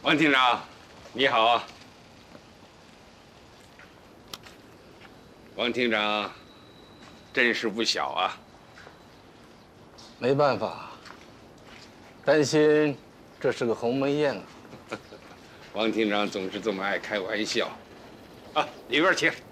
王厅长，你好啊。王厅长，阵势不小啊。 没办法，担心这是个鸿门宴啊。 王厅长总是这么爱开玩笑。啊，里边请。